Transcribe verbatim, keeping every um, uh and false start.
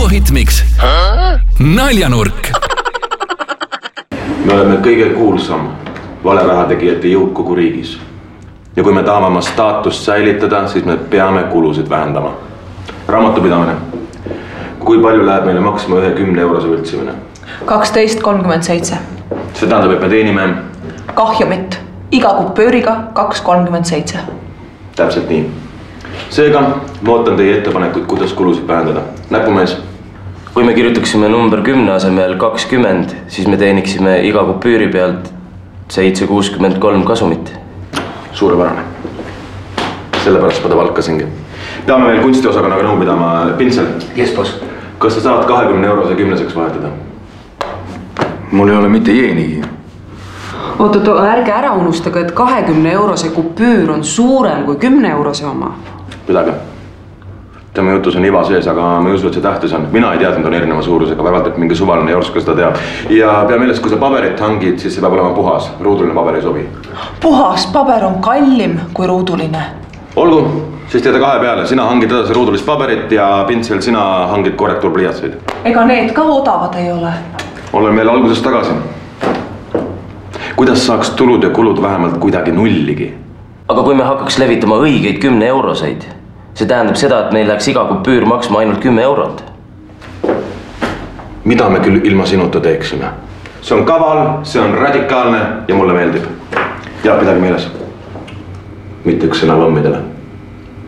Hitmix. Naljanurk. Me oleme kõige kuulsam valerahategijate jõuk kogu riigis. Ja kui me tahame oma staatust säilitada, siis me peame kulusid vähendama. Raamatupidamine. Kui palju läheb meile maksma ühe kümne eurose võltsimine? kaksteist kolmkümmend seitse. See tähendab, et me teenime... Kahjumit. Iga kupööriga kaks kolmkümmend seitse. Täpselt nii. Seega, ma ootan teie ettepanekuid, kuidas kulusid vähendada. Näpumees. Kui me kirjutaksime number kümne asemel kakskümmend, siis me teeniksime iga kupüüri pealt seitse kuuskümmend kolm kasumit. Suurepärane. Sellepärast ma ta valkasingi. Peame veel kunstiosakonnaga nõu pidama. Pinsel. Yes, boss. Kas sa saad kahekümne eurose kümneseks vahetada? Mul ei ole mitte jeenigi. Oota, ärge ära unustaga, et kahekümne eurose kupüür on suurem kui kümne eurose oma. Pidage. Tema jutus on iva sees, aga ma ei usu, et see tähtis on. Mina ei teadnud on erineva suurusega, vähemalt, et mingi suvaline jorska seda teab. Ja pea meeles, kui sa paberit hangid, siis see peab olema puhas. Ruuduline paber ei sobi. Puhas paber on kallim kui ruuduline. Olgu, siis teada kahe peale. Sina hangid edasi ruudulist paberit ja Pinsel, sina hangid korrektuurpliiatseid. Ega need ka odavad ei ole. Olen veel algusest tagasi. Kuidas saaks tulud ja kulud vähemalt kuidagi nulligi? Aga kui me hakkaks levitama õigeid kümne euroseid, see tähendab seda, et meil läheks iga kupüür maksma ainult kümme eurot. Mida me küll ilma sinuta teeksime? See on kaval, see on radikaalne ja mulle meeldib. Ja pidage meeles. Mitte üks sõna lommidele.